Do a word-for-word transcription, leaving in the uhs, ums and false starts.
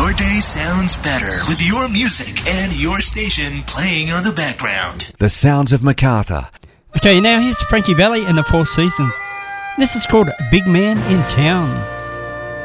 Your day sounds better with your music and your station playing on the background. The sounds of MacArthur. Okay, now here's Frankie Valli and the Four Seasons. This is called Big Man in Town.